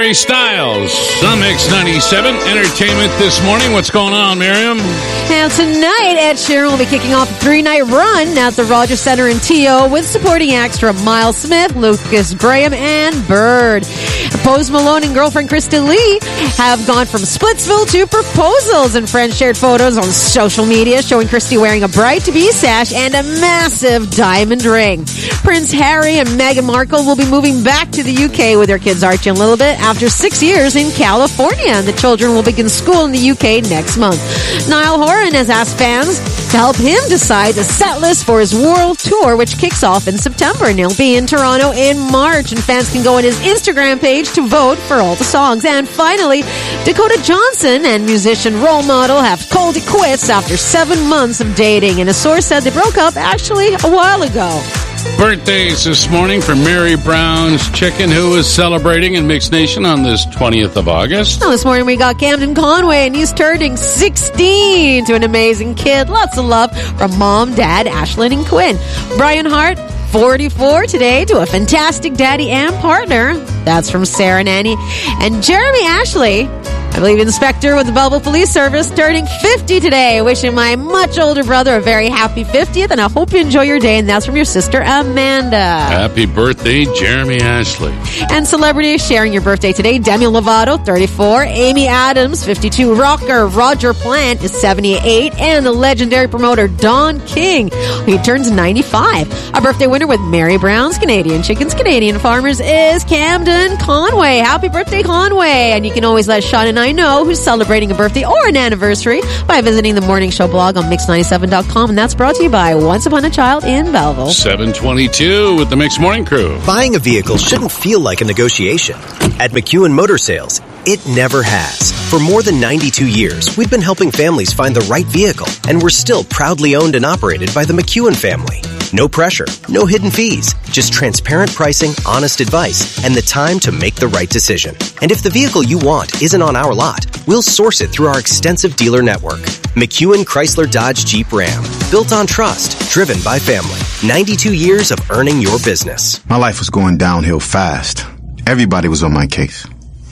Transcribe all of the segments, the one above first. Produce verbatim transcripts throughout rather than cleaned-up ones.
Harry Styles. On Mix ninety-seven Entertainment this morning. What's going on, Miriam? And tonight, Ed Sheeran will be kicking off a three-night run at the Rogers Center in T O with supporting acts from Miles Smith, Lucas Graham, and Bird. Post Malone and girlfriend Krista Lee have gone from Splitsville to proposals, and friends shared photos on social media showing Christy wearing a bright to be sash and a massive diamond ring. Prince Harry and Meghan Markle will be moving back to the U K with their kids Archie and Lilibet after six years in California, and the children will begin school in the U K next month. Niall Horan has asked fans to help him decide the set list for his world tour, which kicks off in September, and he'll be in Toronto in March, and fans can go on his Instagram page to vote for all the songs. And finally, Dakota Johnson and musician role model have called it quits after seven months of dating, and a source said they broke up actually a while ago. Birthdays this morning for Mary Brown's Chicken, who is celebrating in Mix Nation on this twentieth of August. Well, this morning we got Camden Conway, and he's turning sixteen to an amazing kid. Lots of love from Mom, Dad, Ashlyn, and Quinn. Brian Hart, forty-four today, to a fantastic daddy and partner. That's from Sarah and Annie. And Jeremy Ashley, I believe Inspector with the Belleville Police Service, turning fifty today. Wishing my much older brother a very happy fiftieth, and I hope you enjoy your day. And that's from your sister, Amanda. Happy birthday, Jeremy Ashley. And celebrities sharing your birthday today: Demi Lovato, thirty-four, Amy Adams, fifty-two, rocker Roger Plant is seventy-eight, and the legendary promoter Don King, he turns ninety-five. Our birthday winner with Mary Brown's Canadian Chickens, Canadian Farmers is Camden Conway. Happy birthday, Conway. And you can always let Sean and I know who's celebrating a birthday or an anniversary by visiting the Morning Show blog on mix ninety-seven dot com, and that's brought to you by Once Upon a Child in Belleville. seven twenty-two with the Mix Morning Crew. Buying a vehicle shouldn't feel like a negotiation. At McEwen Motor Sales, it never has. For more than ninety-two years, we've been helping families find the right vehicle, and we're still proudly owned and operated by the McEwen family. No pressure, no hidden fees, just transparent pricing, honest advice, and the time to make the right decision. And if the vehicle you want isn't on our lot, we'll source it through our extensive dealer network. McEwen Chrysler Dodge Jeep Ram. Built on trust, driven by family. ninety-two years of earning your business. My life was going downhill fast. Everybody was on my case.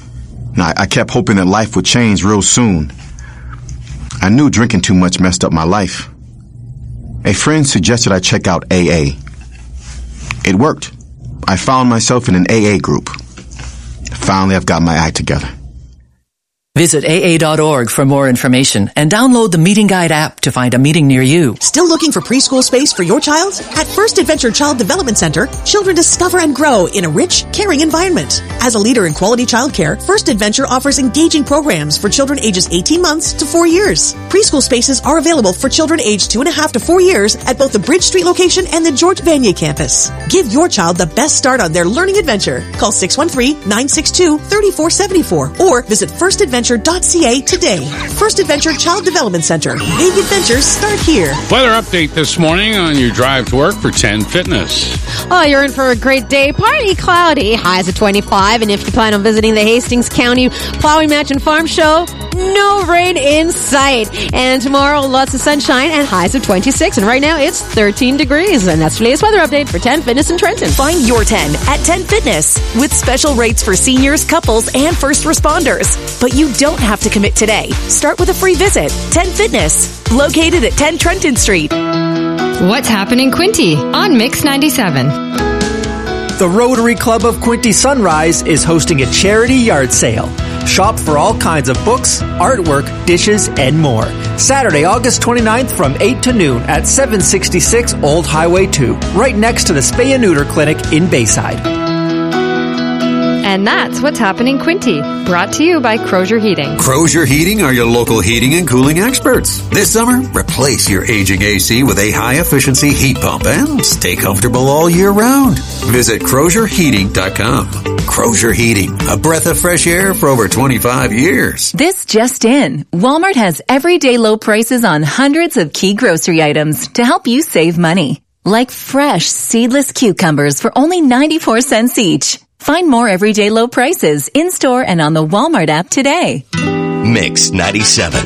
Now, I kept hoping that life would change real soon. I knew drinking too much messed up my life. A friend suggested I check out A A. It worked. I found myself in an A A group. Finally, I've got my act together. Visit A A dot org for more information and download the Meeting Guide app to find a meeting near you. Still looking for preschool space for your child? At First Adventure Child Development Center, children discover and grow in a rich, caring environment. As a leader in quality childcare, First Adventure offers engaging programs for children ages eighteen months to four years. Preschool spaces are available for children aged two and a half to four years at both the Bridge Street location and the George Vanier campus. Give your child the best start on their learning adventure. Call six one three, nine six two, three four seven four or visit first adventure dot c a today. First Adventure Child Development Center. Big adventures start here. Weather update this morning on your drive to work for ten Fitness. Oh, you're in for a great day. Partly cloudy, highs of twenty-five. And if you plan on visiting the Hastings County Plowing Match and Farm Show, no rain in sight. And tomorrow, lots of sunshine and highs of twenty-six. And right now, it's thirteen degrees. And that's today's weather update for ten Fitness in Trenton. Find your ten at ten Fitness with special rates for seniors, couples, and first responders. But you don't have to commit today. Start with a free visit. ten Fitness, located at ten Trenton Street. What's happening, Quinty, on Mix ninety-seven. The Rotary Club of Quinty Sunrise is hosting a charity yard sale. Shop for all kinds of books, artwork, dishes, and more. Saturday, August twenty-ninth from eight to noon at seven sixty-six Old Highway two, right next to the Spay and Neuter Clinic in Bayside. And that's what's happening, Quinty. Brought to you by Crozier Heating. Crozier Heating are your local heating and cooling experts. This summer, replace your aging A C with a high-efficiency heat pump and stay comfortable all year round. Visit crozier heating dot com. Crozier Heating, a breath of fresh air for over twenty-five years. This just in. Walmart has everyday low prices on hundreds of key grocery items to help you save money. Like fresh, seedless cucumbers for only ninety-four cents each. Find more everyday low prices in-store and on the Walmart app today. Mix ninety-seven.